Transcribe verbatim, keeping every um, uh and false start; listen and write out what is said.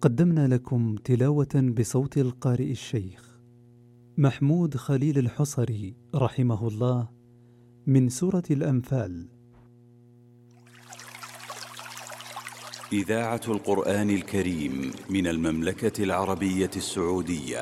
قدمنا لكم تلاوة بصوت القارئ الشيخ محمود خليل الحصري رحمه الله من سورة الأنفال. إذاعة القرآن الكريم من المملكة العربية السعودية.